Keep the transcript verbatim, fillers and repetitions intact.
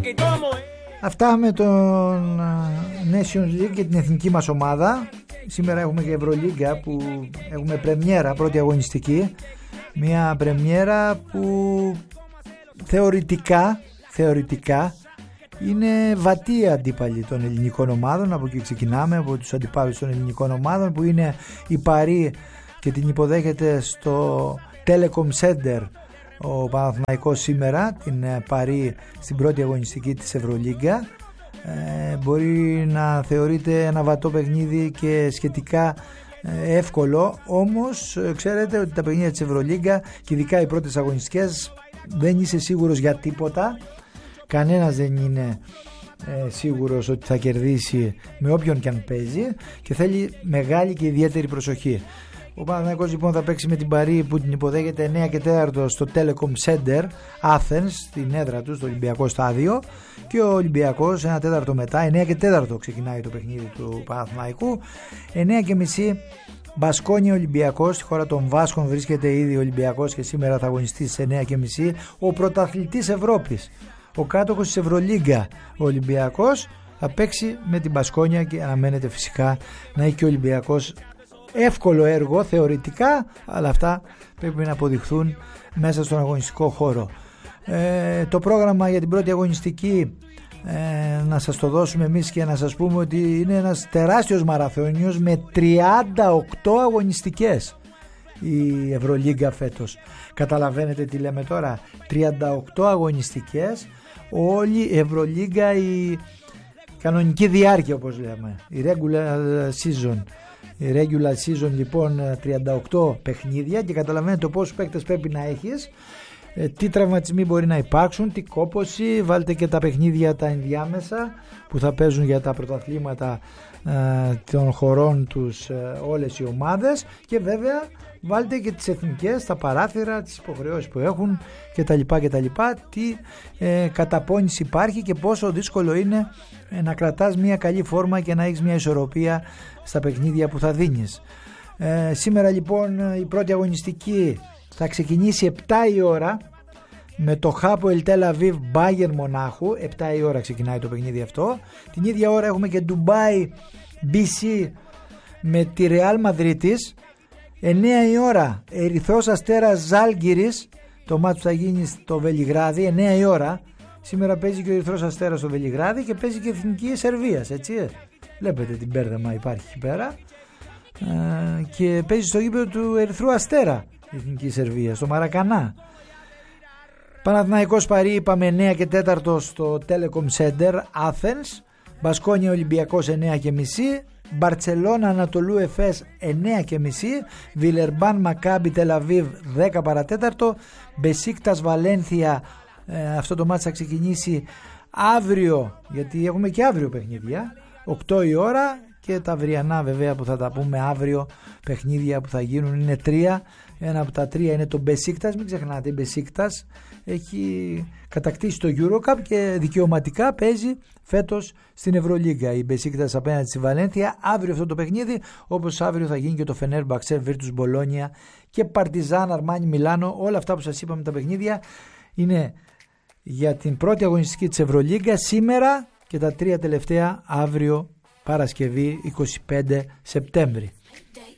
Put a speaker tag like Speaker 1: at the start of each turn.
Speaker 1: Αυτά με τον Nations League και την εθνική μας ομάδα. Σήμερα έχουμε και Ευρωλίγκα που έχουμε πρεμιέρα, πρώτη αγωνιστική. Μια πρεμιέρα που θεωρητικά, θεωρητικά είναι βατή αντίπαλη των ελληνικών ομάδων. Από εκεί ξεκινάμε, από τους αντιπάλους των ελληνικών ομάδων, που είναι η Παρί και την υποδέχεται στο Telecom Center ο Παναθηναϊκός σήμερα, την Παρί, στην πρώτη αγωνιστική της Ευρωλίγκα. Ε, μπορεί να θεωρείται ένα βατό παιχνίδι και σχετικά ε, εύκολο, όμως ε, ξέρετε ότι τα παιχνίδια της Ευρωλίγκα και ειδικά οι πρώτες αγωνιστικές δεν είσαι σίγουρος για τίποτα. Κανένας δεν είναι ε, σίγουρος ότι θα κερδίσει με όποιον και αν παίζει και θέλει μεγάλη και ιδιαίτερη προσοχή. Ο Παναθηναϊκός λοιπόν θα παίξει με την Παρί που την υποδέχεται εννιά και τέσσερα στο Telecom Center Athens, στην έδρα του στο Ολυμπιακό Στάδιο, και ο Ολυμπιακός ένα τέταρτο μετά, εννιά και τέσσερα ξεκινάει το παιχνίδι του Παναθηναϊκού. εννιά και μισή Μπασκόνια Ολυμπιακός, στη χώρα των Βάσκων βρίσκεται ήδη ο Ολυμπιακός και σήμερα θα αγωνιστεί στις εννιά και μισή. Ο πρωταθλητής Ευρώπης, ο κάτοχος της Ευρωλίγκα, ο Ολυμπιακός, θα παίξει με την Μπασκόνια και αναμένεται φυσικά να έχει και ο Ολυμπιακός εύκολο έργο θεωρητικά, αλλά αυτά πρέπει να αποδειχθούν μέσα στον αγωνιστικό χώρο. Ε, το πρόγραμμα για την πρώτη αγωνιστική ε, να σας το δώσουμε εμείς και να σας πούμε ότι είναι ένας τεράστιος μαραθώνιος με τριάντα οκτώ αγωνιστικές η Ευρωλίγκα φέτος. Καταλαβαίνετε τι λέμε τώρα, τριάντα οκτώ αγωνιστικές, όλη η Ευρωλίγκα, η κανονική διάρκεια όπως λέμε, η regular season. Η regular season λοιπόν τριάντα οκτώ παιχνίδια, και καταλαβαίνετε πόσους παίκτες πρέπει να έχεις, τι τραυματισμοί μπορεί να υπάρξουν, τι κόπωση. Βάλτε και τα παιχνίδια τα ενδιάμεσα που θα παίζουν για τα πρωταθλήματα ε, των χωρών τους ε, όλες οι ομάδες, και βέβαια βάλτε και τις εθνικές, τα παράθυρα, τις υποχρεώσεις που έχουν κτλ. κτλ. Τι ε, καταπώνηση υπάρχει και πόσο δύσκολο είναι ε, να κρατάς μια καλή φόρμα και να έχεις μια ισορροπία στα παιχνίδια που θα δίνεις. Ε, σήμερα λοιπόν η πρώτη αγωνιστική θα ξεκινήσει επτά η ώρα με το Χάποελ Τελ Αβίβ Μπάγερν Μονάχου. επτά η ώρα ξεκινάει το παιχνίδι αυτό. Την ίδια ώρα έχουμε και Ντουμπάι Μπι Σι με τη Ρεάλ Μαδρίτης. εννιά η ώρα Ερυθρός Αστέρας Ζάλγκιρις, το μάτσο θα γίνει στο Βελιγράδι. εννιά η ώρα. Σήμερα παίζει και ο Ερυθρός Αστέρας στο Βελιγράδι και παίζει και η Εθνική Σερβίας, έτσι. Βλέπετε την μπέρδεμα υπάρχει εκεί πέρα. Ε, και παίζει στο γήπεδο του Ερυθρού Αστέρα η Εθνική Σερβία, στο Μαρακανά. Παναθηναϊκός Παρί είπαμε εννιά και τέσσερα στο Telecom Center Athens. Μπασκόνια Ολυμπιακός εννιά και μισή. Μπαρτσελώνα Ανατολού Εφές εννιά και μισή. Βιλερμπάν Μακάμπι Τελ Αβίβ δέκα παρατέταρτο. Μπεσίκτας Βαλένθια, ε, αυτό το μάτι θα ξεκινήσει αύριο, γιατί έχουμε και αύριο παιχνίδια, οκτώ η ώρα, και τα αυριανά βέβαια που θα τα πούμε αύριο παιχνίδια που θα γίνουν είναι τρία. Ένα από τα τρία είναι το Μπεσίκτας, μην ξεχνάτε, η Μπεσίκτας έχει κατακτήσει το EuroCup και δικαιωματικά παίζει φέτος στην Ευρωλίγκα. Η Μπεσίκτας απέναντι στη Βαλένθια, αύριο αυτό το παιχνίδι, όπως αύριο θα γίνει και το Φενέρμπαξε Βίρτους Μπολόνια και Παρτιζάν Αρμάνι Μιλάνο. Όλα αυτά που σας είπαμε τα παιχνίδια είναι για την πρώτη αγωνιστική της Ευρωλίγκα σήμερα, και τα τρία τελευταία αύριο Παρασκευή είκοσι πέντε Σεπτέμβρη.